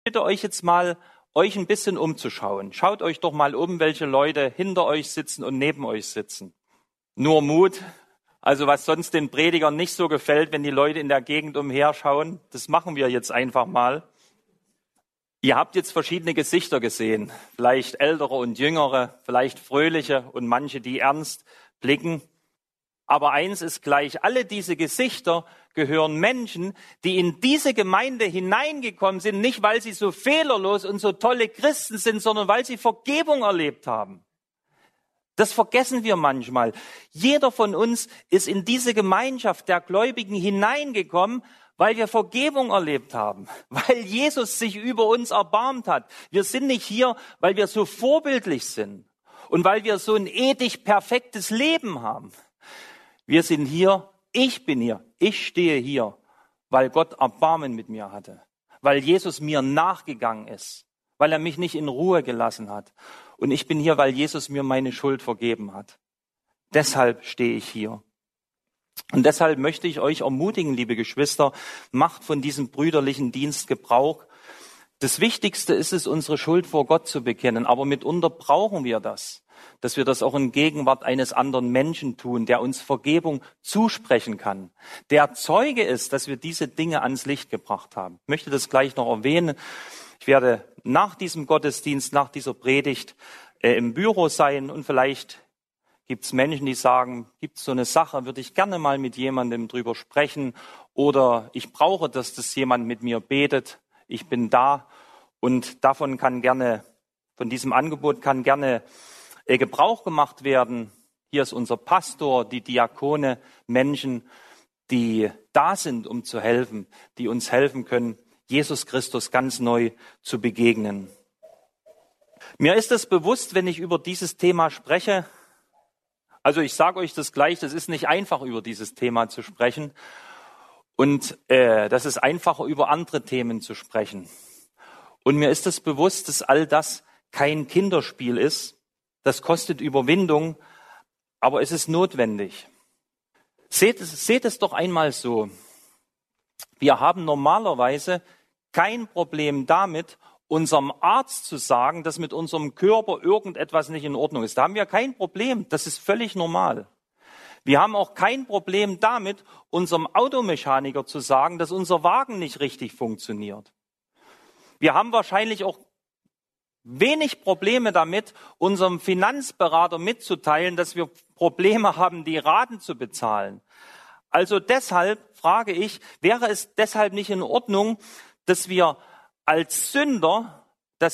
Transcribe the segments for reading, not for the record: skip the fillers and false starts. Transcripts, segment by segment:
Ich bitte euch jetzt mal, euch ein bisschen umzuschauen. Schaut euch doch mal um, welche Leute hinter euch sitzen und neben euch sitzen. Nur Mut. Also was sonst den Predigern nicht so gefällt, wenn die Leute in der Gegend umherschauen, das machen wir jetzt einfach mal. Ihr habt jetzt verschiedene Gesichter gesehen, vielleicht ältere und jüngere, vielleicht fröhliche und manche, die ernst blicken. Aber eins ist gleich, alle diese Gesichter gehören Menschen, die in diese Gemeinde hineingekommen sind, nicht weil sie so fehlerlos und so tolle Christen sind, sondern weil sie Vergebung erlebt haben. Das vergessen wir manchmal. Jeder von uns ist in diese Gemeinschaft der Gläubigen hineingekommen, weil wir Vergebung erlebt haben, weil Jesus sich über uns erbarmt hat. Wir sind nicht hier, weil wir so vorbildlich sind und weil wir so ein ethisch perfektes Leben haben. Wir sind hier, ich bin hier, ich stehe hier, weil Gott Erbarmen mit mir hatte, weil Jesus mir nachgegangen ist, weil er mich nicht in Ruhe gelassen hat. Und ich bin hier, weil Jesus mir meine Schuld vergeben hat. Deshalb stehe ich hier. Und deshalb möchte ich euch ermutigen, liebe Geschwister, macht von diesem brüderlichen Dienst Gebrauch. Das Wichtigste ist es, unsere Schuld vor Gott zu bekennen, aber mitunter brauchen wir das, dass wir das auch in Gegenwart eines anderen Menschen tun, der uns Vergebung zusprechen kann, der Zeuge ist, dass wir diese Dinge ans Licht gebracht haben. Ich möchte das gleich noch erwähnen. Ich werde nach diesem Gottesdienst, nach dieser Predigt im Büro sein und vielleicht gibt es Menschen, die sagen, gibt es so eine Sache, würde ich gerne mal mit jemandem drüber sprechen oder ich brauche, dass das jemand mit mir betet. Ich bin da und von diesem Angebot kann gerne Gebrauch gemacht werden. Hier ist unser Pastor, die Diakone, Menschen, die da sind, um zu helfen, die uns helfen können, Jesus Christus ganz neu zu begegnen. Mir ist es bewusst, wenn ich über dieses Thema spreche, also ich sage euch das gleich, das ist nicht einfach, über dieses Thema zu sprechen und das ist einfacher, über andere Themen zu sprechen. Und mir ist es bewusst, dass all das kein Kinderspiel ist. Das kostet Überwindung, aber es ist notwendig. Seht es doch einmal so. Wir haben normalerweise kein Problem damit, unserem Arzt zu sagen, dass mit unserem Körper irgendetwas nicht in Ordnung ist. Da haben wir kein Problem. Das ist völlig normal. Wir haben auch kein Problem damit, unserem Automechaniker zu sagen, dass unser Wagen nicht richtig funktioniert. Wir haben wahrscheinlich auch wenig Probleme damit, unserem Finanzberater mitzuteilen, dass wir Probleme haben, die Raten zu bezahlen. Also deshalb frage ich, wäre es deshalb nicht in Ordnung, dass wir als Sünder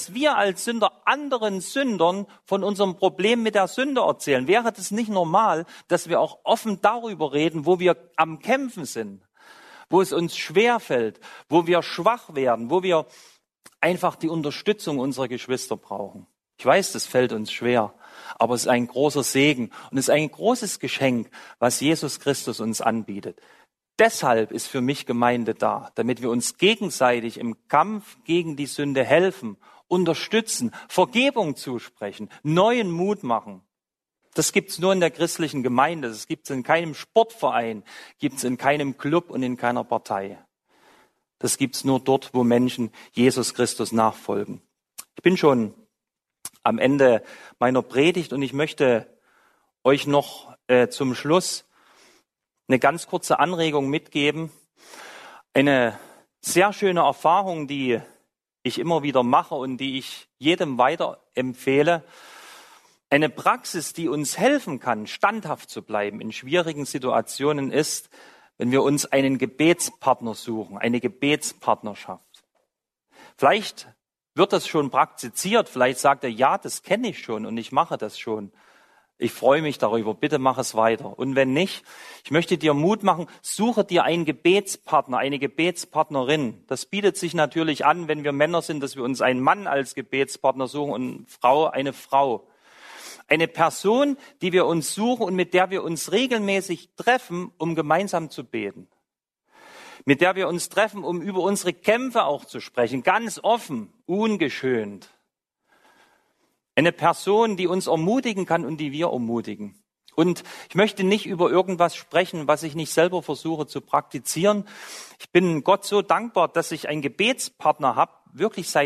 anderen Sündern von unserem Problem mit der Sünde erzählen? Wäre das nicht normal, dass wir auch offen darüber reden, wo wir am Kämpfen sind, wo es uns schwerfällt, wo wir schwach werden, wo wir einfach die Unterstützung unserer Geschwister brauchen? Ich weiß, das fällt uns schwer, aber es ist ein großer Segen und es ist ein großes Geschenk, was Jesus Christus uns anbietet. Deshalb ist für mich Gemeinde da, damit wir uns gegenseitig im Kampf gegen die Sünde helfen, unterstützen, Vergebung zusprechen, neuen Mut machen. Das gibt's nur in der christlichen Gemeinde, das gibt's in keinem Sportverein, gibt's in keinem Club und in keiner Partei. Das gibt's nur dort, wo Menschen Jesus Christus nachfolgen. Ich bin schon am Ende meiner Predigt und ich möchte euch noch zum Schluss eine ganz kurze Anregung mitgeben. Eine sehr schöne Erfahrung, die ich immer wieder mache und die ich jedem weiterempfehle. Eine Praxis, die uns helfen kann, standhaft zu bleiben in schwierigen Situationen ist, wenn wir uns einen Gebetspartner suchen, eine Gebetspartnerschaft. Vielleicht wird das schon praktiziert, vielleicht sagt er, ja, das kenne ich schon und ich mache das schon. Ich freue mich darüber, bitte mach es weiter. Und wenn nicht, ich möchte dir Mut machen, suche dir einen Gebetspartner, eine Gebetspartnerin. Das bietet sich natürlich an, wenn wir Männer sind, dass wir uns einen Mann als Gebetspartner suchen und eine Frau. Eine Person, die wir uns suchen und mit der wir uns regelmäßig treffen, um gemeinsam zu beten. Mit der wir uns treffen, um über unsere Kämpfe auch zu sprechen, ganz offen, ungeschönt. Eine Person, die uns ermutigen kann und die wir ermutigen. Und ich möchte nicht über irgendwas sprechen, was ich nicht selber versuche zu praktizieren. Ich bin Gott so dankbar, dass ich einen Gebetspartner habe, wirklich seit